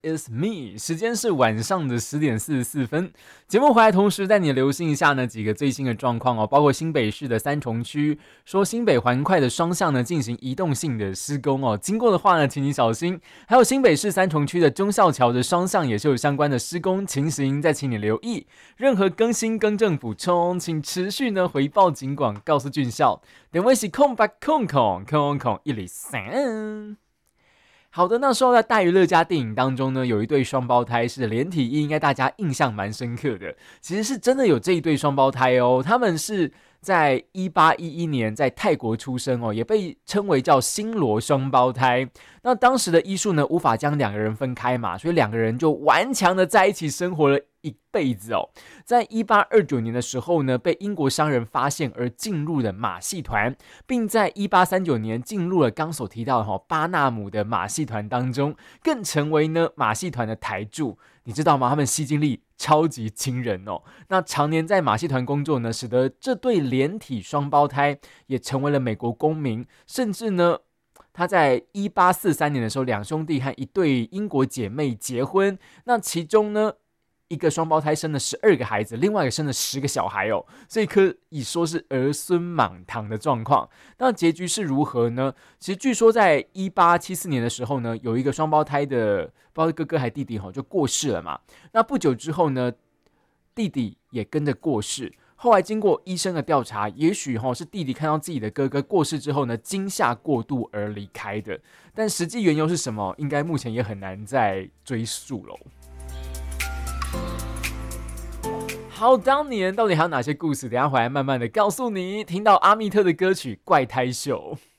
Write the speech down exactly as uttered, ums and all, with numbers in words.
is me， 时间是晚上的十点四十四分。节目回来同时带你留心一下呢几个最新的状况哦，包括新北市的三重区说新北环快的双向呢进行移动性的施工哦，经过的话呢请你小心。还有新北市三重区的忠孝桥的双向也是有相关的施工情形，再请你留意。任何更新更正补充，请持续呢回报警广，告诉俊孝。点位是空白空空空空一里三。好的，那说到在大娱乐家电影当中呢，有一对双胞胎是连体婴，应该大家印象蛮深刻的。其实是真的有这一对双胞胎哦，他们是在一八一一年在泰国出生哦，也被称为叫新罗双胞胎。那当时的医术呢，无法将两个人分开嘛，所以两个人就顽强的在一起生活了一辈子哦。在一八二九年的时候呢，被英国商人发现而进入了马戏团，并在一八三九年进入了刚所提到的巴纳姆的马戏团当中，更成为呢马戏团的台柱。你知道吗？他们吸金力超级惊人哦。那常年在马戏团工作呢，使得这对连体双胞胎也成为了美国公民，甚至呢。他在一八四三年的时候，两兄弟和一对英国姐妹结婚。那其中呢，一个双胞胎生了十二个孩子，另外一个生了十个小孩哦，所以可以说是儿孙满堂的状况。那结局是如何呢？其实据说在一八七四年的时候呢，有一个双胞胎的，不知道哥哥还弟弟就过世了嘛。那不久之后呢，弟弟也跟着过世。后来经过医生的调查，也许是弟弟看到自己的哥哥过世之后呢，惊吓过度而离开的。但实际缘由是什么，应该目前也很难再追溯了。好，当年到底还有哪些故事？等一下回来慢慢的告诉你。听到阿密特的歌曲《怪胎秀》。